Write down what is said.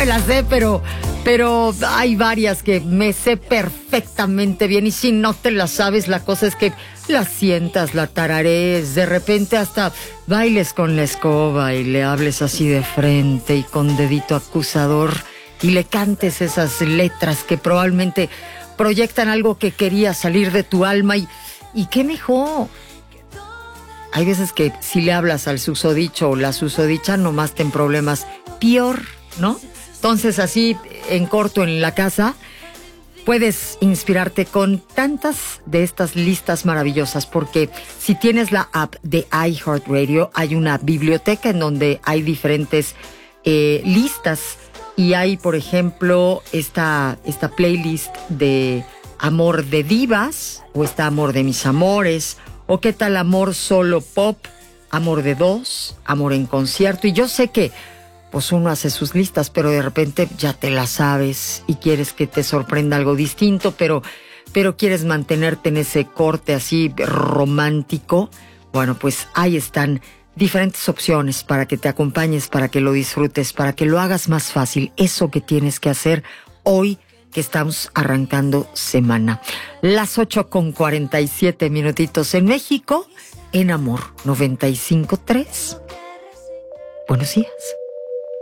me la sé, pero hay varias que me sé perfectamente bien. Y si no te la sabes, la cosa es que la sientas, la tararees, de repente hasta bailes con la escoba y le hables así de frente y con dedito acusador y le cantes esas letras que probablemente proyectan algo que quería salir de tu alma. Y qué mejor. Hay veces que si le hablas al susodicho o la susodicha, nomás ten problemas. Peor, ¿no? Entonces, así, en corto, en la casa, puedes inspirarte con tantas de estas listas maravillosas, porque si tienes la app de iHeartRadio, hay una biblioteca en donde hay diferentes listas. Y hay, por ejemplo, esta playlist de Amor de Divas, o está Amor de Mis Amores, o qué tal Amor Solo Pop, Amor de Dos, Amor en Concierto. Y yo sé que pues uno hace sus listas, pero de repente ya te las sabes y quieres que te sorprenda algo distinto, pero quieres mantenerte en ese corte así romántico. Bueno, pues ahí están diferentes opciones para que te acompañes, para que lo disfrutes, para que lo hagas más fácil. Eso que tienes que hacer hoy que estamos arrancando semana. Las 8:47 minutitos en México, en Amor 95.3. Buenos días.